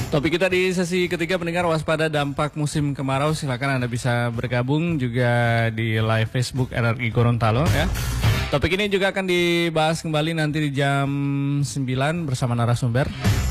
Topik kita di sesi ketiga pendengar waspada dampak musim kemarau. Silakan Anda bisa bergabung juga di live Facebook RRI Gorontalo ya. Topik ini juga akan dibahas kembali nanti di jam 9 bersama narasumber.